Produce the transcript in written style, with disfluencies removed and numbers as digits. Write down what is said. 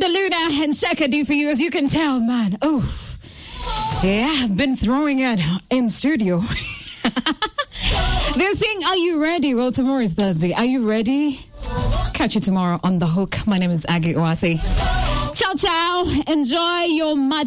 Luna and Shaka do for you, as you can tell, man. Oof. Yeah, I've been throwing it in studio. They're saying, are you ready? Well, tomorrow is Thursday. Are you ready? Catch you tomorrow on The Hook. My name is Aggie Oasi. Ciao, ciao. Enjoy your match.